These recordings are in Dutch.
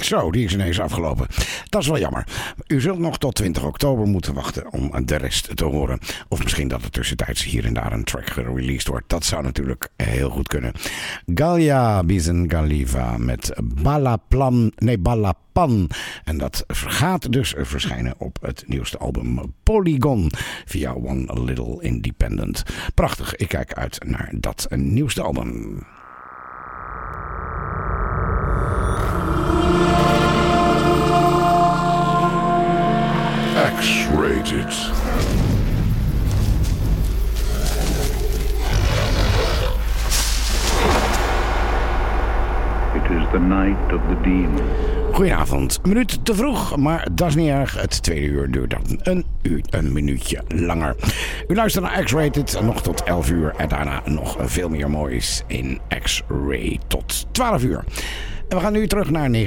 Zo, die is ineens afgelopen. Dat is wel jammer. U zult nog tot 20 oktober moeten wachten om de rest te horen. Of misschien dat er tussentijds hier en daar een track gereleased wordt. Dat zou natuurlijk heel goed kunnen. Galia Bizengaliva met Balapan. En dat gaat dus verschijnen op het nieuwste album Polygon via One Little Independent. Prachtig, ik kijk uit naar dat nieuwste album. X-rated. It is the night of the demon. Goedenavond. Een minuut te vroeg, maar dat is niet erg. Het tweede uur duurt dan een minuutje langer. U luistert naar X-Rated nog tot 11 uur en daarna nog veel meer moois in X-Ray tot 12 uur. En we gaan nu terug naar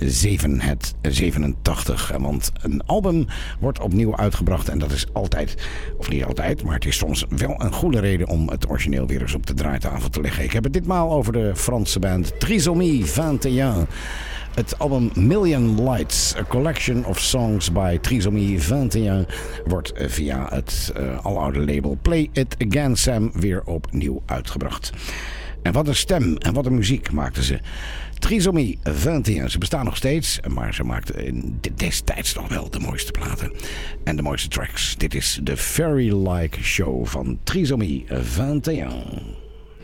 1987, want een album wordt opnieuw uitgebracht en dat is altijd, of niet altijd, maar het is soms wel een goede reden om het origineel weer eens op de draaitafel te leggen. Ik heb het ditmaal over de Franse band Trisomie 21. Het album Million Lights, a collection of songs by Trisomie 21, wordt via het aloude label Play It Again Sam weer opnieuw uitgebracht. En wat een stem en wat een muziek maakten ze. Trisomie 21, ze bestaan nog steeds, maar ze maakten destijds nog wel de mooiste platen en de mooiste tracks. Dit is de Fairy-like Show van Trisomie 21.